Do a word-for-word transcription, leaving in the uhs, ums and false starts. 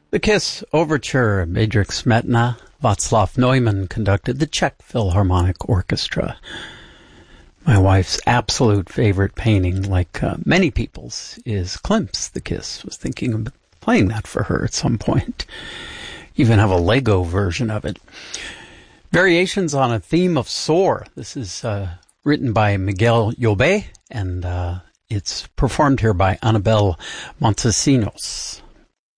The Kiss Overture, Bedřich Smetana, Václav Neumann conducted the Czech Philharmonic Orchestra. My wife's absolute favorite painting, like uh, many people's, is Klimt's The Kiss. I was thinking of playing that for her at some point. Even have a Lego version of it. Variations on a Theme of Soar. This is uh, written by Miguel Llobet, and uh, it's performed here by Anabel Montesinos.